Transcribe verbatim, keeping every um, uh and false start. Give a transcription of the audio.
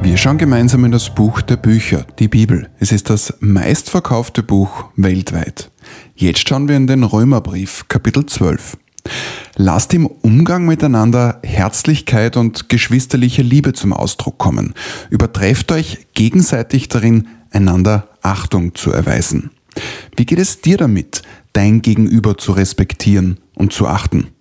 Wir schauen gemeinsam in das Buch der Bücher, die Bibel. Es ist das meistverkaufte Buch weltweit. Jetzt schauen wir in den Römerbrief, Kapitel zwölf. Lasst im Umgang miteinander Herzlichkeit und geschwisterliche Liebe zum Ausdruck kommen. Übertrefft euch gegenseitig darin, einander Achtung zu erweisen. Wie geht es dir damit, dein Gegenüber zu respektieren und zu achten?